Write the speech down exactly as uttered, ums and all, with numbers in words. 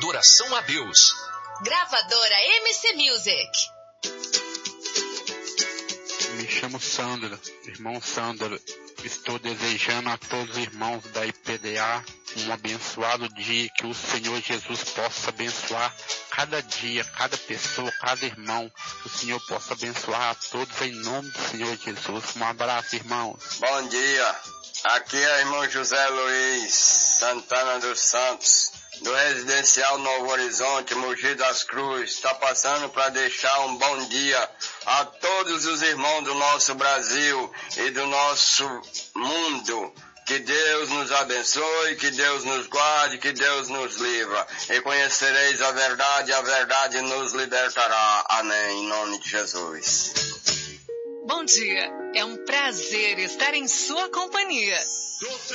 adoração a Deus. Gravadora M C Music. Me chamo Sandro, irmão Sandro. Estou desejando a todos os irmãos da I P D A um abençoado dia, que o Senhor Jesus possa abençoar cada dia, cada pessoa, cada irmão. O Senhor possa abençoar a todos em nome do Senhor Jesus. Um abraço, irmãos. Bom dia. Aqui é o irmão José Luiz Santana dos Santos, do Residencial Novo Horizonte, Mogi das Cruzes. Está passando para deixar um bom dia a todos os irmãos do nosso Brasil e do nosso mundo. Que Deus nos abençoe, que Deus nos guarde, que Deus nos livra. E conhecereis a verdade, a verdade nos libertará. Amém, em nome de Jesus. Bom dia, é um prazer estar em sua companhia.